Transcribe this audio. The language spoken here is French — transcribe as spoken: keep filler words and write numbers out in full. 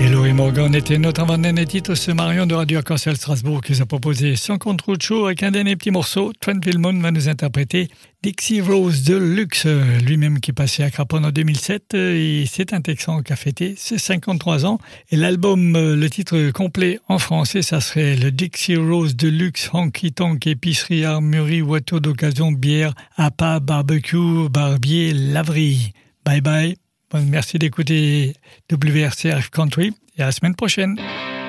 Et Laurie Morgan était notre avant-dernier titre ce Marion de Radio Arc-en-Ciel Strasbourg qui nous a proposé son contrôle show avec un dernier petit morceau. Trent Villmon va nous interpréter Dixie Rose Deluxe, lui-même qui est passé à Craponne en deux mille sept. Et c'est un Texan qui a fêté ses cinquante-trois ans. Et l'album, le titre complet en français, ça serait le Dixie Rose Deluxe Honky Tonk Épicerie Armurerie Voiture d'occasion bière appât barbecue barbier laverie. Bye bye. Merci d'écouter W R C R Country et à la semaine prochaine.